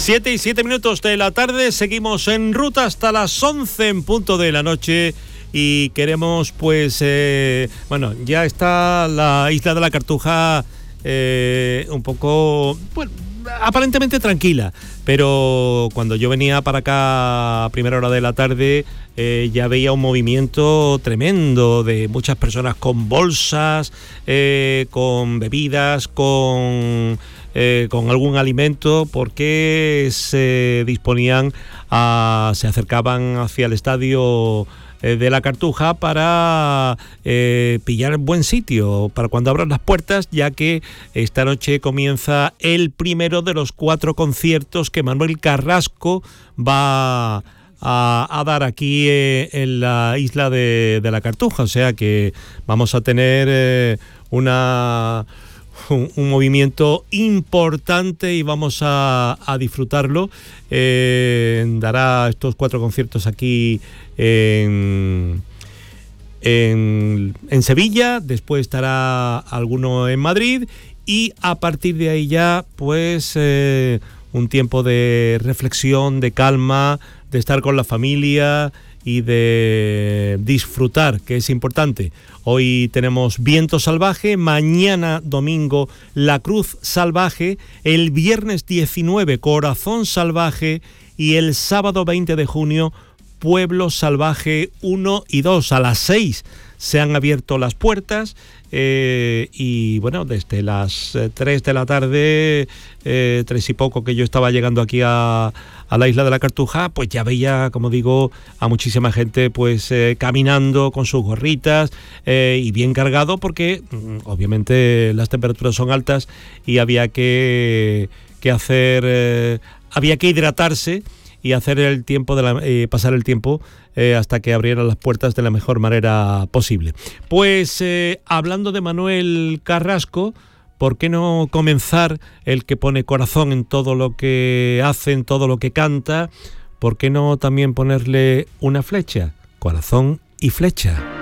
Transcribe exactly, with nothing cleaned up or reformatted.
Siete y siete minutos de la tarde, seguimos en ruta hasta las once en punto de la noche y queremos pues, eh, bueno, ya está la isla de la Cartuja eh, un poco, bueno, aparentemente tranquila, pero cuando yo venía para acá a primera hora de la tarde eh, ya veía un movimiento tremendo de muchas personas con bolsas, eh, con bebidas, con... Eh, con algún alimento, porque se disponían a, se acercaban hacia el estadio eh, de la Cartuja para eh, pillar buen sitio para cuando abran las puertas, ya que esta noche comienza el primero de los cuatro conciertos que Manuel Carrasco va a, a dar aquí eh, en la isla de, de la Cartuja, o sea que vamos a tener eh, una... Un, un movimiento importante y vamos a, a disfrutarlo. Eh, dará estos cuatro conciertos aquí en, en, en Sevilla, después estará alguno en Madrid y a partir de ahí ya pues eh, un tiempo de reflexión, de calma, de estar con la familia y de disfrutar, que es importante. Hoy tenemos Viento Salvaje, mañana domingo La Cruz Salvaje, el viernes diecinueve Corazón Salvaje y el sábado veinte de junio Pueblo Salvaje uno y dos. A las seis se han abierto las puertas eh, y bueno, desde las eh, tres de la tarde, eh, tres y poco que yo estaba llegando aquí a, a la isla de la Cartuja, pues ya veía, como digo, a muchísima gente pues eh, caminando con sus gorritas eh, y bien cargado porque mm, obviamente las temperaturas son altas y había que, que hacer, eh, había que hidratarse y hacer el tiempo de la, eh, pasar el tiempo eh, hasta que abrieran las puertas de la mejor manera posible. Pues eh, hablando de Manuel Carrasco, ¿por qué no comenzar, el que pone corazón en todo lo que hace, en todo lo que canta? ¿Por qué no también ponerle una flecha? Corazón y flecha.